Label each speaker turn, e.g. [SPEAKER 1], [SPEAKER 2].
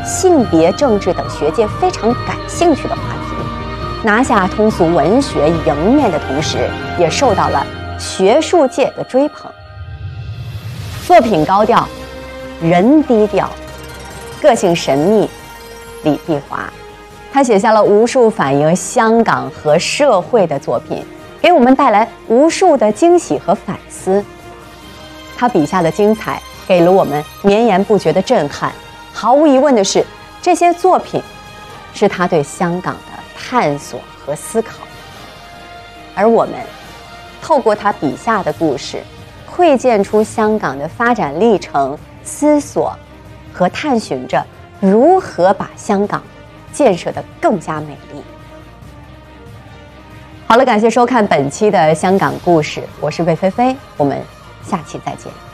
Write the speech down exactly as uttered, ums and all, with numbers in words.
[SPEAKER 1] 性别政治等学界非常感兴趣的话题，拿下通俗文学迎面的同时，也受到了学术界的追捧。作品高调，人低调，个性神秘，李碧华，他写下了无数反映香港和社会的作品，给我们带来无数的惊喜和反思。他笔下的精彩给了我们绵延不绝的震撼。毫无疑问的是，这些作品是他对香港的探索和思考。而我们透过他笔下的故事，窥见出香港的发展历程，思索和探寻着如何把香港建设得更加美丽。好了，感谢收看本期的香港故事，我是魏菲菲，我们下期再见。